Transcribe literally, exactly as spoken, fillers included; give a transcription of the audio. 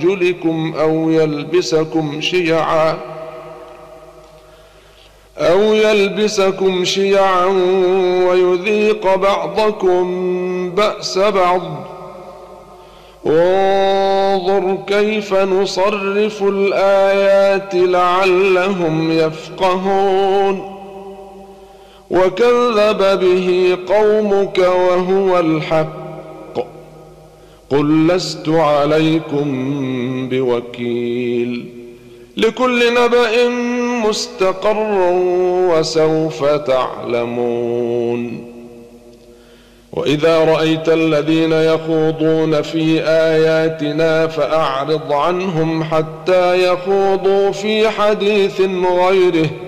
أرجلكم أو يلبسكم شيعا أو يلبسكم شيعا ويذيق بعضكم بأس بعض انظر كيف نصرف الآيات لعلهم يفقهون وكذب به قومك وهو الحق قل لست عليكم بوكيل لكل نبأ مستقر وسوف تعلمون وإذا رأيت الذين يخوضون في آياتنا فأعرض عنهم حتى يخوضوا في حديث غيره